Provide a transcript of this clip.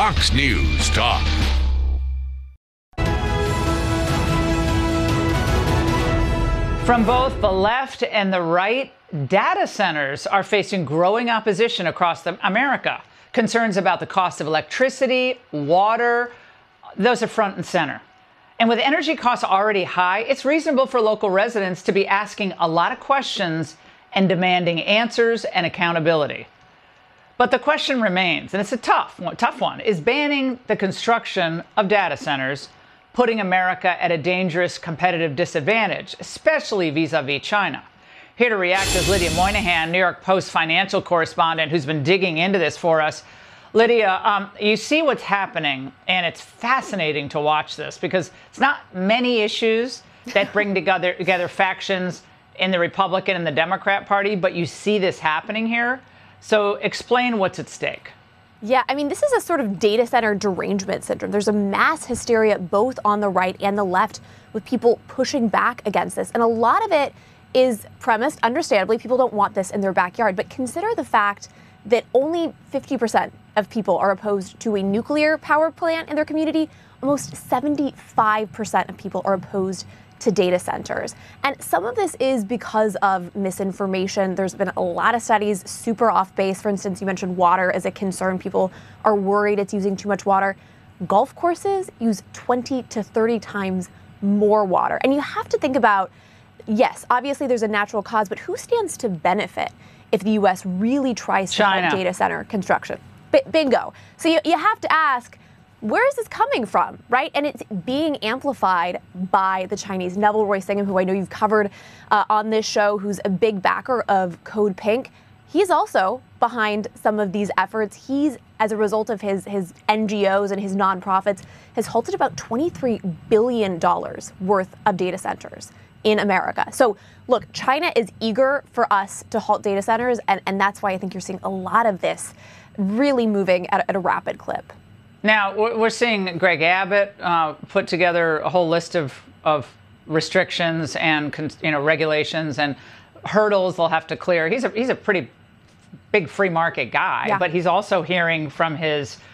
Fox News Talk. From both the left and the right, data centers are facing growing opposition across America. Concerns about the cost of electricity, water, those are front and center. And with energy costs already high, it's reasonable for local residents to be asking a lot of questions and demanding answers and accountability. But the question remains, and it's a tough one, is banning the construction of data centers putting America at a dangerous competitive disadvantage, especially vis-a-vis China? Here to react is Lydia Moynihan, New York Post financial correspondent, who's been digging into this for us. Lydia, you see what's happening, and it's fascinating to watch this because it's not many issues that bring together factions in the Republican and the Democrat Party, but you see this happening here. So explain what's at stake. Yeah, I mean, this is a sort of data center derangement syndrome. There's a mass hysteria both on the right and the left with people pushing back against this. And a lot of it is premised, understandably, people don't want this in their backyard. But consider the fact that only 50% of people are opposed to a nuclear power plant in their community. Almost 75% of people are opposed to data centers. And some of this is because of misinformation. There's been a lot of studies super off base. For instance, you mentioned water as a concern. People are worried it's using too much water. Golf courses use 20 to 30 times more water. And you have to think about, yes, obviously there's a natural cause, but who stands to benefit if the U.S. really tries to halt data center construction? Bingo. So you have to ask, where is this coming from, right? And it's being amplified by the Chinese. Neville Roy Singham, who I know you've covered on this show, who's a big backer of Code Pink, he's also behind some of these efforts. He's, as a result of his NGOs and his nonprofits, has halted about $23 billion worth of data centers in America. So look, China is eager for us to halt data centers, and that's why I think you're seeing a lot of this really moving at a rapid clip. Now, we're seeing Greg Abbott put together a whole list of restrictions and regulations and hurdles they'll have to clear. He's a pretty big free market guy, yeah. But he's also hearing from his